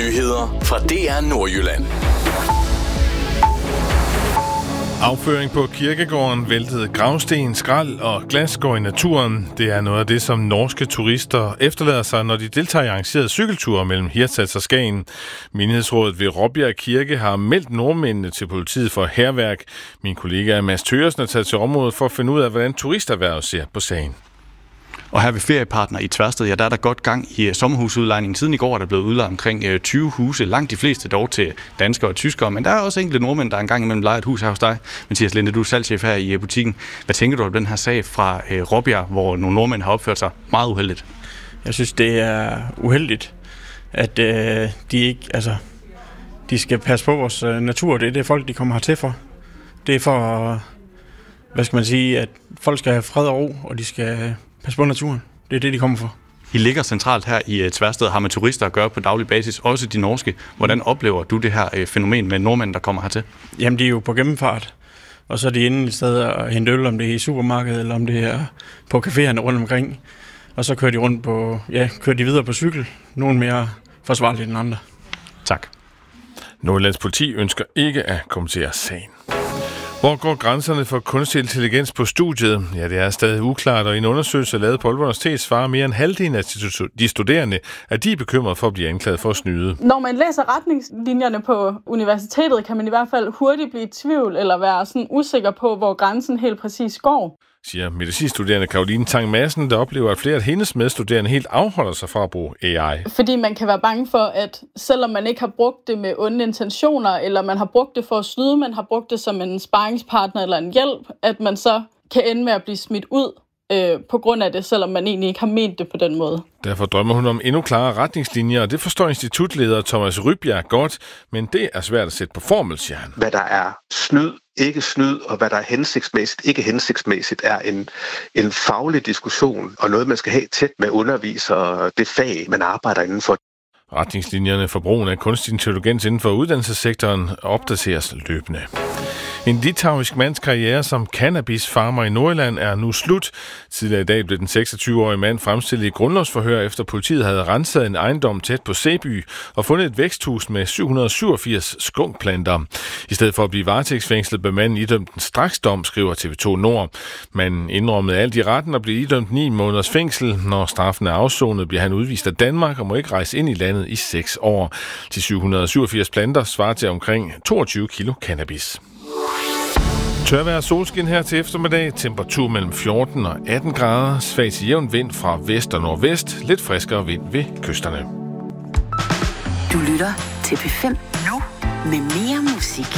Nyheder fra DR Nordjylland. Afføring på kirkegården, væltede gravsten, skrald og glas går i naturen. Det er noget af det, som norske turister efterlader sig, når de deltager i arrangerede cykelture mellem Hirtshals og Skagen. Menighedsrådet ved Råbjerg Kirke har meldt nordmændene til politiet for hærværk. Min kollega Mads Thøgersen er taget til området for at finde ud af, hvordan turisterhvervet ser på sagen. Og her ved Feriepartner i Tversted, ja, der er der godt gang i sommerhusudlejningen. Siden i går er der blevet udlejet omkring 20 huse, langt de fleste dog til danskere og tyskere, men der er også enkelte nordmænd, der engang imellem lejer et hus her hos dig. Mathias Linde, du er salgschef her i butikken. Hvad tænker du om den her sag fra Råbjerg, hvor nogle nordmænd har opført sig meget uheldigt? Jeg synes, det er uheldigt, at de skal passe på vores natur. Det er det folk, de kommer hertil for. Det er for, at folk skal have fred og ro, og de skal pas på naturen. Det er det, de kommer for. I ligger centralt her i Tversted, har med turister at gøre på daglig basis, også de norske. Hvordan oplever du det her fænomen med nordmænd, der kommer hertil? Jamen, de er jo på gennemfart, og så er de inde i stedet at hente øl, om det er i supermarkedet, eller om det er på caféerne rundt omkring. Og så kører de videre på cykel, nogen mere forsvarligt end andre. Tak. Nordjyllands politi ønsker ikke at kommentere sagen. Hvor går grænserne for kunstig intelligens på studiet? Ja, det er stadig uklart, og i en undersøgelse lavet på Aalborg Universitet svarer mere end halvdelen af de studerende, at de er bekymrede for at blive anklaget for at snyde. Når man læser retningslinjerne på universitetet, kan man i hvert fald hurtigt blive i tvivl eller være sådan usikker på, hvor grænsen helt præcis går, siger medicinstuderende Caroline Tang Madsen, der oplever, at flere af hendes medstuderende helt afholder sig fra at bruge AI. Fordi man kan være bange for, at selvom man ikke har brugt det med onde intentioner, eller man har brugt det for at snyde, man har brugt det som en sparringspartner eller en hjælp, at man så kan ende med at blive smidt ud på grund af det, selvom man egentlig ikke har ment det på den måde. Derfor drømmer hun om endnu klarere retningslinjer, og det forstår institutleder Thomas Rybjerg godt, men det er svært at sætte på formel, siger han. Hvad der er snyd, ikke snyd, og hvad der er hensigtsmæssigt, ikke hensigtsmæssigt, er en faglig diskussion, og noget, man skal have tæt med undervisere, det fag, man arbejder indenfor. Retningslinjerne for brugen af kunstig intelligens inden for uddannelsessektoren opdateres løbende. En litauisk mands karriere som cannabisfarmer i Nordjylland er nu slut. Tidligere i dag blev den 26-årige mand fremstillet i grundlovsforhør, efter politiet havde renset en ejendom tæt på Sæby og fundet et væksthus med 787 skunkplanter. I stedet for at blive varetægtsfængslet, blev manden idømt en straksdom, skriver TV2 Nord. Man indrømmede alt i retten og blev idømt 9 måneders fængsel. Når straffen er afsonet, bliver han udvist af Danmark og må ikke rejse ind i landet i 6 år. De 787 planter svarer til omkring 22 kilo cannabis. Tørvejr og solskin her til eftermiddag. Temperatur mellem 14 og 18 grader. Svag til jævn vind fra vest og nordvest. Lidt friskere vind ved kysterne. Du lytter til P5 nu med mere musik.